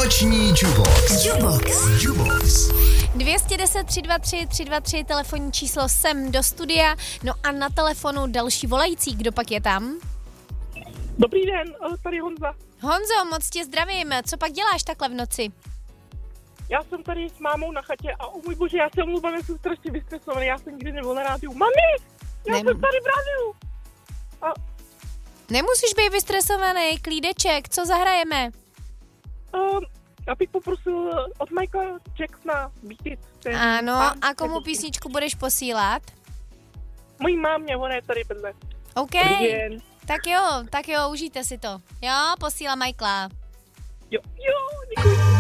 Noční Jubox. 210 323 323 telefonní číslo sem do studia. No a na telefonu další volající. Kdo pak je tam? Dobrý den, tady Honza. Honzo, moc tě zdravím. Co pak děláš takhle v noci? Já jsem tady s mámou na chatě a můj bože, já se omluvám, já jsem strašně vystresovaný, já jsem nikdy nebyl na rádiu. Mami, jsem tady v rádiu. Nemusíš být vystresovaný, klídeček, co zahrajeme? Já bych poprosil od Michaela Jacksona Beat It. Ano, a komu písničku budeš posílat? Mojí mámě, ona je tady vedle. OK, tak jo, užijte si to. Jo, posílám Michaela. Jo, děkuji.